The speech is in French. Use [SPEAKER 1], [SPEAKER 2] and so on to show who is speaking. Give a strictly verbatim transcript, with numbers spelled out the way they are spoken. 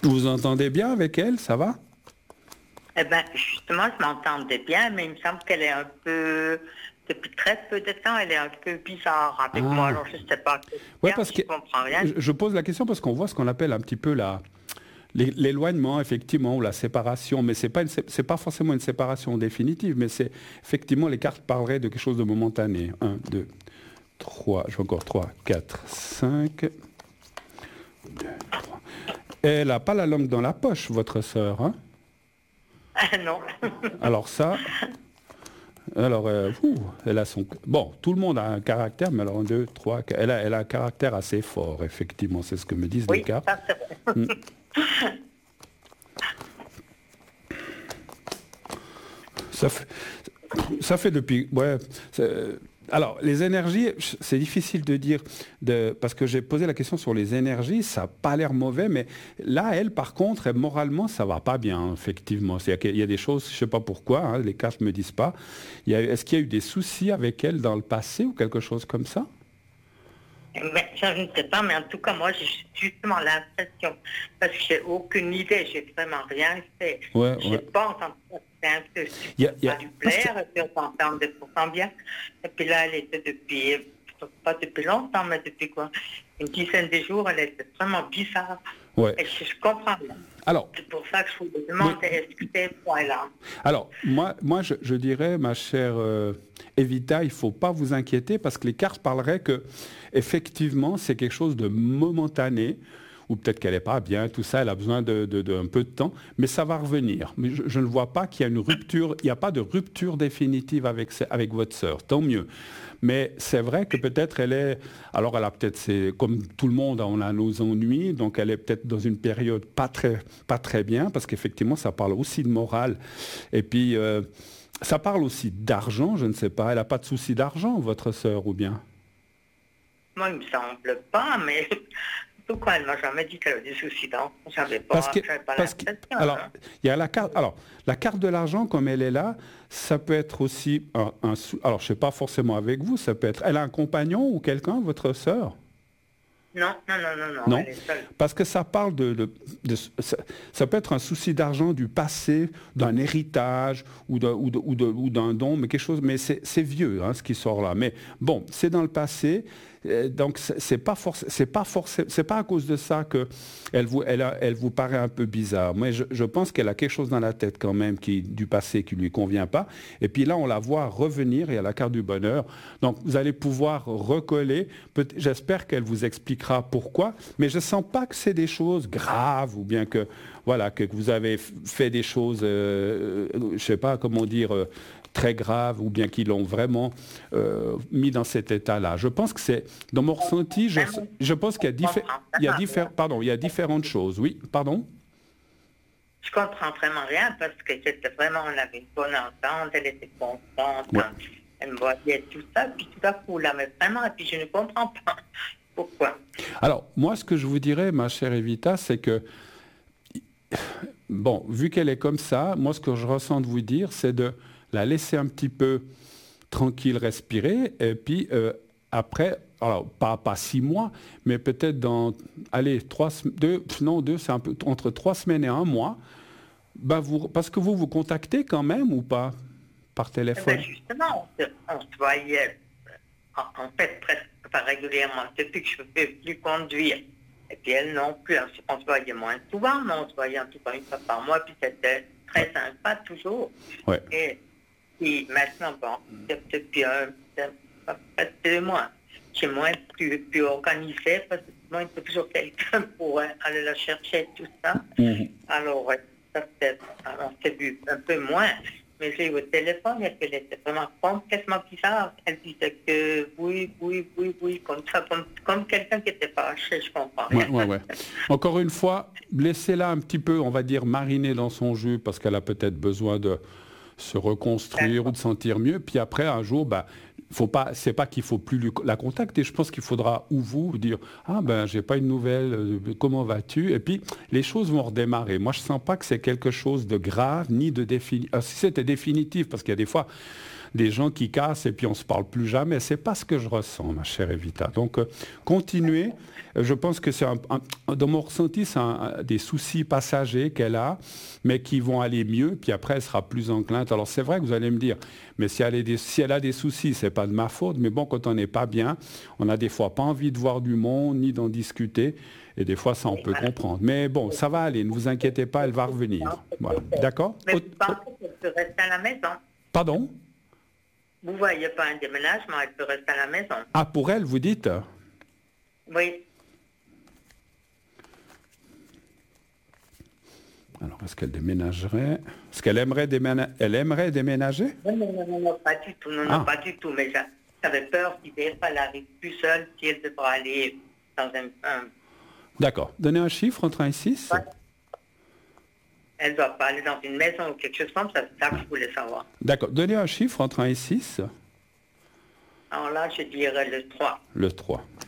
[SPEAKER 1] Vous vous entendez bien avec elle, ça va?
[SPEAKER 2] Eh bien, justement, je m'entendais bien, mais il me semble qu'elle est un peu, depuis très peu de temps, elle est un peu bizarre avec
[SPEAKER 1] Ah.
[SPEAKER 2] moi. Alors, je ne sais pas.
[SPEAKER 1] Ouais,
[SPEAKER 2] Bien,
[SPEAKER 1] parce que
[SPEAKER 2] je comprends rien.
[SPEAKER 1] je, je pose la question parce qu'on voit ce qu'on appelle un petit peu la l'é- l'éloignement, effectivement, ou la séparation, mais c'est pas une sé- c'est pas forcément une séparation définitive, mais c'est effectivement les cartes parleraient de quelque chose de momentané. Un, deux, trois, j'ai encore trois, quatre, cinq. Deux, trois. Elle n'a pas la langue dans la poche, votre sœur, hein?
[SPEAKER 2] Ah non.
[SPEAKER 1] Alors ça, alors, euh, ouh, elle a son... Bon, tout le monde a un caractère, mais alors un, deux, trois, quatre, elle a, elle a un caractère assez fort, effectivement, c'est ce que me disent les
[SPEAKER 2] Oui,
[SPEAKER 1] cartes.
[SPEAKER 2] ça c'est vrai.
[SPEAKER 1] Mm. Ça fait, ça fait depuis... Ouais, c'est- alors, les énergies, c'est difficile de dire, de, parce que j'ai posé la question sur les énergies, ça n'a pas l'air mauvais, mais là, elle, par contre, elle, moralement, ça va pas bien, effectivement. C'est- Il y a des choses, je sais pas pourquoi, hein, les cartes me disent pas. Il y a- Est-ce qu'il y a eu des soucis avec elle dans le passé ou quelque chose comme ça?
[SPEAKER 2] Mais ça, je ne sais pas, mais en tout cas, moi, j'ai justement l'impression, parce que j'ai aucune idée, j'ai vraiment rien fait.
[SPEAKER 1] Ouais,
[SPEAKER 2] Je
[SPEAKER 1] ouais.
[SPEAKER 2] pense en fait, c'est un peu
[SPEAKER 1] Il y a- il y a-
[SPEAKER 2] pas du plaire, et puis on s'entend de pourtant bien. Et puis là, elle était depuis, pas depuis longtemps, mais depuis quoi, une dizaine de jours, elle était vraiment bizarre.
[SPEAKER 1] Ouais.
[SPEAKER 2] Et je, je comprends bien.
[SPEAKER 1] Alors,
[SPEAKER 2] C'est pour ça que je vous demande,
[SPEAKER 1] Oui.
[SPEAKER 2] est-ce que c'est ce point-là?
[SPEAKER 1] Alors, moi, moi je, je dirais, ma chère euh, Evita, il ne faut pas vous inquiéter parce que les cartes parleraient que, effectivement, c'est quelque chose de momentané, ou peut-être qu'elle n'est pas bien, tout ça, elle a besoin de, de- de un peu de temps, mais ça va revenir. Mais je, je ne vois pas qu'il y a une rupture, il n'y a pas de rupture définitive avec, ce- avec votre sœur, tant mieux. Mais c'est vrai que peut-être elle est, alors elle a peut-être, c'est comme tout le monde, on a nos ennuis, donc elle est peut-être dans une période pas très, pas très bien, parce qu'effectivement ça parle aussi de morale. Et puis euh, ça parle aussi d'argent, je ne sais pas, elle n'a pas de souci d'argent, votre sœur, ou bien?
[SPEAKER 2] Moi, il me semble pas, mais pourquoi elle m'a jamais dit qu'elle avait des soucis d'enfant? J'avais
[SPEAKER 1] Parce
[SPEAKER 2] pas,
[SPEAKER 1] que,
[SPEAKER 2] j'avais pas
[SPEAKER 1] parce que,
[SPEAKER 2] l'impression.
[SPEAKER 1] alors,
[SPEAKER 2] hein.
[SPEAKER 1] il y a la carte, alors, la carte de l'argent, comme elle est là, ça peut être aussi un, un sou- alors, je sais pas forcément avec vous, ça peut être, elle a un compagnon ou quelqu'un, votre sœur?
[SPEAKER 2] Non, non, non, non, non,
[SPEAKER 1] Non,
[SPEAKER 2] elle est seule.
[SPEAKER 1] parce que ça parle de, de- de- ça, ça peut être un souci d'argent du passé, d'un héritage ou d'un ou de- ou de- ou d'un don, mais quelque chose, mais c'est c'est vieux, hein, ce qui sort là. Mais bon, c'est dans le passé, euh, donc c'est c'est pas forc- c'est pas forcément, c'est pas à cause de ça que elle vous, elle, a- elle vous paraît un peu bizarre. Mais je, je pense qu'elle a quelque chose dans la tête quand même qui du passé qui lui convient pas. Et puis là, on la voit revenir et à la carte du bonheur. Donc vous allez pouvoir recoller. Peut- J'espère qu'elle vous expliquera pourquoi, mais je sens pas que c'est des choses graves ou bien que voilà que, que vous avez f- fait des choses, euh, euh, je sais pas comment dire. euh, très graves ou bien qui l'ont vraiment euh, mis dans cet état-là. Je pense que c'est, dans mon ressenti, je, je pense qu'il y a, diffé- il y a diffé- pardon, il y a différentes choses. Oui, pardon.
[SPEAKER 2] Je comprends vraiment rien parce que c'était vraiment, on avait une bonne entente, elle était contente,
[SPEAKER 1] Ouais.
[SPEAKER 2] hein, elle me voyait tout ça, puis tout à coup, là, mais vraiment, et puis je ne comprends pas pourquoi.
[SPEAKER 1] Alors, moi, ce que je vous dirais, ma chère Evita, c'est que, bon, vu qu'elle est comme ça, moi, ce que je ressens de vous dire, c'est de la laisser un petit peu tranquille, respirer, et puis euh, après, alors pas, pas six mois, mais peut-être dans, allez, trois, sem- deux, non, deux, c'est un peu entre trois semaines et un mois, ben vous, parce que vous vous contactez quand même ou pas par
[SPEAKER 2] Eh
[SPEAKER 1] téléphone?
[SPEAKER 2] bien, justement, on se, on se voyait, euh, en, en fait, presque pas régulièrement, depuis que je ne peux plus conduire. Et puis elle non plus, on se on se voyait moins souvent, mais on se voyait en tout cas une fois par mois, puis c'était très sympa toujours.
[SPEAKER 1] Ouais.
[SPEAKER 2] Et puis maintenant, bon, depuis un, peut-être deux mois, j'ai moins pu, pu organiser parce que moi, il faut toujours quelqu'un pour euh, aller la chercher, tout ça.
[SPEAKER 1] Mhm.
[SPEAKER 2] Alors, ouais, ça peut-être, on s'est vu un peu moins. Mais j'ai eu au téléphone et puis elle était vraiment complètement bizarre. Elle disait que oui, oui, oui, oui, comme ça, comme, comme quelqu'un qui était fâché, je comprends
[SPEAKER 1] Ouais,
[SPEAKER 2] rien.
[SPEAKER 1] ouais, ouais. Encore une fois, laissez-la un petit peu, on va dire, mariner dans son jus parce qu'elle a peut-être besoin de se reconstruire ou de sentir mieux. Puis après, un jour, bah, faut pas, c'est pas qu'il faut plus lui- la contacter. Je pense qu'il faudra ou vous dire ah ben j'ai pas une nouvelle, euh, comment vas-tu? Et puis les choses vont redémarrer. Moi je sens pas que c'est quelque chose de grave ni de définitif. Si c'était définitif, parce qu'il y a des fois des gens qui cassent et puis on ne se parle plus jamais. C'est pas ce que je ressens, ma chère Evita. Donc, euh, continuez. Je pense que c'est un, un, dans mon ressenti, c'est un, des soucis passagers qu'elle a, mais qui vont aller mieux, puis après, elle sera plus enclinte. Alors, c'est vrai que vous allez me dire, mais si elle, est des, si elle a des soucis, c'est pas de ma faute, mais bon, quand on n'est pas bien, on a des fois pas envie de voir du monde, ni d'en discuter, et des fois, ça, on peut comprendre. Mais bon, ça va aller, ne vous inquiétez pas, elle va revenir. Voilà. D'accord ?
[SPEAKER 2] Mais vous pensez qu'elle peut rester à la maison?
[SPEAKER 1] Pardon ?
[SPEAKER 2] Vous ne voyez pas un déménagement, elle peut rester à la maison.
[SPEAKER 1] Ah, pour elle, vous dites ?
[SPEAKER 2] Oui.
[SPEAKER 1] Alors, est-ce qu'elle déménagerait? Est-ce qu'elle aimerait, déména... Elle aimerait déménager?
[SPEAKER 2] Non, non, non, non, pas du tout, non,
[SPEAKER 1] ah.
[SPEAKER 2] non, pas du tout, mais j'avais peur si des fois elle arrive plus seule, si elle devra aller dans un... un...
[SPEAKER 1] D'accord. Donnez un chiffre entre un et six.
[SPEAKER 2] Ouais. Elle ne doit pas aller dans une maison ou quelque chose comme ça, c'est ça que je voulais savoir.
[SPEAKER 1] D'accord. Donnez un chiffre entre un et six.
[SPEAKER 2] Alors là, je dirais le trois.
[SPEAKER 1] Le trois.